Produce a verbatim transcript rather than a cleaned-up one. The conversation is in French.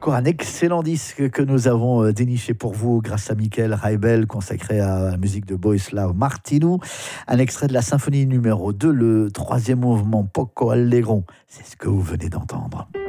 encore un excellent disque que nous avons déniché pour vous grâce à Michael Reibel, consacré à la musique de Boislav Martinu. Un extrait de la symphonie numéro deux, le troisième mouvement Poco Allegro. C'est ce que vous venez d'entendre.